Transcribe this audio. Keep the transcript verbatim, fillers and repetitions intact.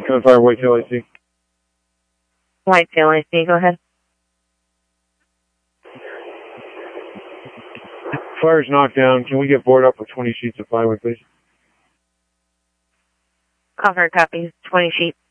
Gunfire, Whitetail I C. Whitetail I C, go ahead. Fire's knocked down. Can we get board up with twenty sheets of plywood, please? Concord copies, twenty sheets.